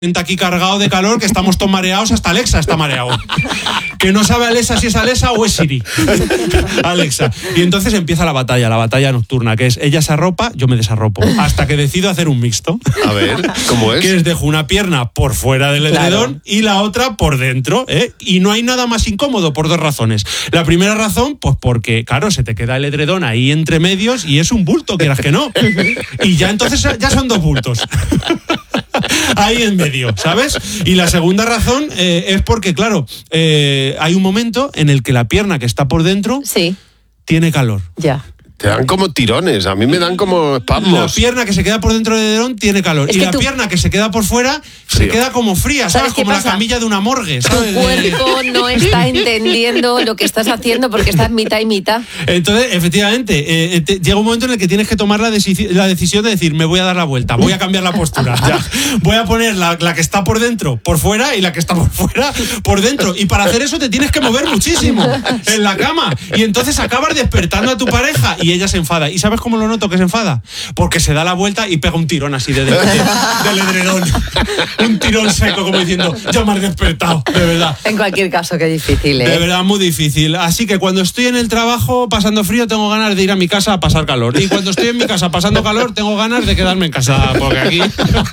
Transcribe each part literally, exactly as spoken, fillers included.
aquí cargado de calor, que estamos todos mareados, hasta Alexa está mareado. Que no sabe Alexa si es Alexa o es Siri. Alexa. Y entonces empieza la batalla, la batalla nocturna, que es ella se arropa, yo me desarropo, hasta que decido hacer un mixto. A ver, ¿cómo es? Que es dejo una pierna por fuera del edredón, claro, y la otra por dentro, ¿eh? Y no hay nada más incómodo por dos razones. La primera razón, pues porque, claro, se te queda el edredón ahí entre medios y es un bulto, quieras que no. Y ya entonces ya son dos bultos. Ahí en medio, ¿sabes? Y la segunda razón eh, es porque, claro, eh, hay un momento en el que la pierna que está por dentro sí. tiene calor. Ya. Te dan como tirones, a mí me dan como espasmos. La pierna que se queda por dentro del edredón tiene calor. Es y que la tu... pierna que se queda por fuera Frío. se queda como fría, ¿sabes? ¿Sabes qué como pasa? la camilla de una morgue, ¿sabes? Tu cuerpo no está entendiendo lo que estás haciendo porque estás mitad y mitad. Entonces, efectivamente, eh, te, llega un momento en el que tienes que tomar la, deci- la decisión de decir, me voy a dar la vuelta, voy a cambiar la postura. Ya. Voy a poner la, la que está por dentro por fuera y la que está por fuera por dentro. Y para hacer eso te tienes que mover muchísimo en la cama. Y entonces acabas despertando a tu pareja y ella se enfada. ¿Y sabes cómo lo noto que se enfada? Porque se da la vuelta y pega un tirón así de, de, de, del edredón. Un tirón seco como diciendo, ya me has despertado, de verdad. En cualquier caso, qué difícil, ¿eh? De verdad, muy difícil. Así que cuando estoy en el trabajo pasando frío, tengo ganas de ir a mi casa a pasar calor. Y cuando estoy en mi casa pasando calor, tengo ganas de quedarme en casa, porque aquí...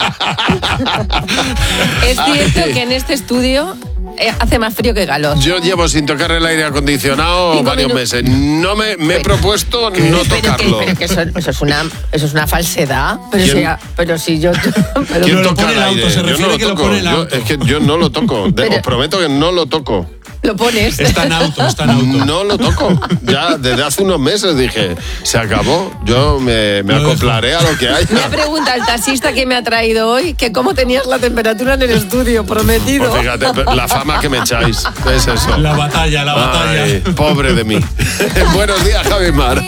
Es cierto que en este estudio eh, hace más frío que calor. Yo llevo sin tocar el aire acondicionado Cinco varios minutos. meses. No me, me he propuesto no Pero que, tocarlo. pero que eso, eso, es una, eso es una falsedad. Pero, ¿Quién? si, pero si yo... Pero, ¿Quién No lo toca pone el el auto, aire? se Yo refiere no lo que lo toco. pone el Yo- auto. es que yo no lo toco. De- Pero- os prometo que no lo toco. lo pones. Está en auto, está en auto. No lo toco. Ya desde hace unos meses dije, se acabó. Yo me, me Lo dejo. acoplaré a lo que hay. Me pregunta el taxista que me ha traído hoy que cómo tenías la temperatura en el estudio, prometido. Pues fíjate, la fama que me echáis. Es eso. La batalla, la batalla. Ay, pobre de mí. Buenos días, Javi Mar.